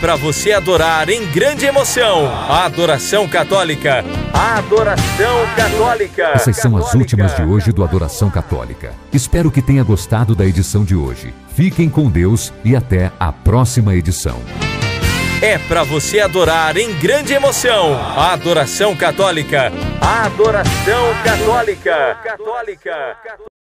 Para você adorar em grande emoção. A adoração católica. A adoração católica. Essas são as últimas de hoje do Adoração Católica. Espero que tenha gostado da edição de hoje. Fiquem com Deus e até a próxima edição. É para você adorar em grande emoção. A adoração católica. A adoração católica.